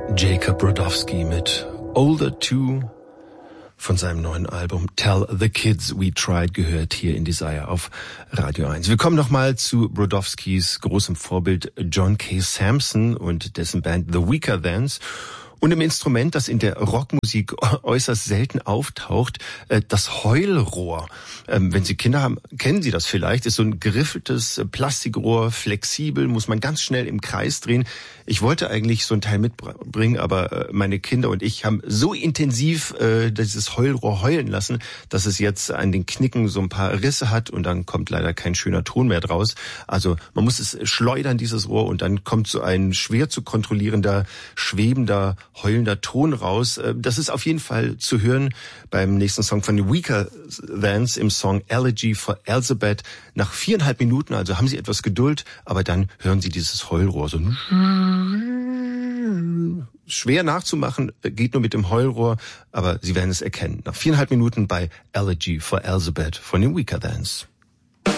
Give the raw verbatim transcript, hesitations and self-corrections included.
Jacob Brodowski mit Older Two von seinem neuen Album Tell the Kids We Tried, gehört hier in Desire auf Radio eins. Wir kommen nochmal zu Brodowskis großem Vorbild John K. Samson und dessen Band The Weaker Thans. Und im Instrument, das in der Rockmusik äußerst selten auftaucht, das Heulrohr. Wenn Sie Kinder haben, kennen Sie das vielleicht. Ist so ein geriffeltes Plastikrohr, flexibel, muss man ganz schnell im Kreis drehen. Ich wollte eigentlich so ein Teil mitbringen, aber meine Kinder und ich haben so intensiv dieses Heulrohr heulen lassen, dass es jetzt an den Knicken so ein paar Risse hat und dann kommt leider kein schöner Ton mehr draus. Also man muss es schleudern, dieses Rohr, und dann kommt so ein schwer zu kontrollierender, schwebender, heulender Ton raus. Das ist auf jeden Fall zu hören beim nächsten Song von The Weaker Thans im Song Elegy for Elizabeth. Nach viereinhalb Minuten, also haben Sie etwas Geduld, aber dann hören Sie dieses Heulrohr so schwer nachzumachen, geht nur mit dem Heulrohr, aber Sie werden es erkennen. Nach viereinhalb Minuten bei Elegy for Elizabeth von den Weaker Thans.